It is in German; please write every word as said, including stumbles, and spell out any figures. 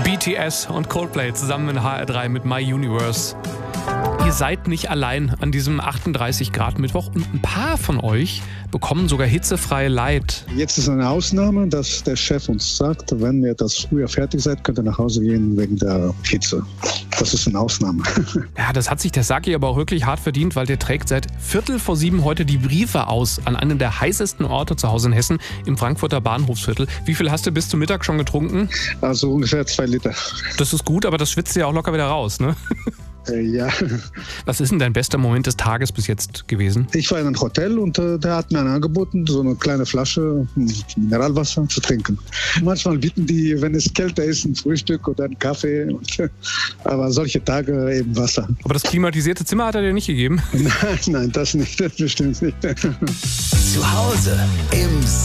B T S und Coldplay zusammen in H R drei mit My Universe. Ihr seid nicht allein an diesem achtunddreißig Grad Mittwoch und ein paar von euch bekommen sogar hitzefreie Light. Jetzt ist eine Ausnahme, dass der Chef uns sagt, wenn ihr etwas früher fertig seid, könnt ihr nach Hause gehen wegen der Hitze. Das ist eine Ausnahme. Ja, das hat sich der Saki aber auch wirklich hart verdient, weil der trägt seit Viertel vor sieben heute die Briefe aus an einen der heißesten Orte zu Hause in Hessen, im Frankfurter Bahnhofsviertel. Wie viel hast du bis zum Mittag schon getrunken? Also ungefähr zwei Liter. Das ist gut, aber das schwitzt ja auch locker wieder raus, ne? Ja. Was ist denn dein bester Moment des Tages bis jetzt gewesen? Ich war in einem Hotel und äh, der hat mir angeboten, so eine kleine Flasche Mineralwasser zu trinken. Manchmal bieten die, wenn es kälter ist, ein Frühstück oder einen Kaffee. Und, äh, aber solche Tage eben Wasser. Aber das klimatisierte Zimmer hat er dir nicht gegeben? Nein, nein, das nicht, das bestimmt nicht. Zu Hause im